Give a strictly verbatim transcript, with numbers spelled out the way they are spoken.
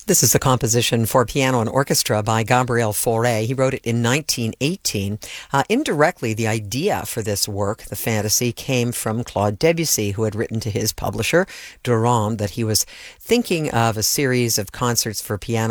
This is a composition for piano and orchestra by Gabriel Fauré. He wrote it in nineteen eighteen. Uh, indirectly, the idea for this work, the fantasy, came from Claude Debussy, who had written to his publisher, Durand, that he was thinking of a series of concerts for piano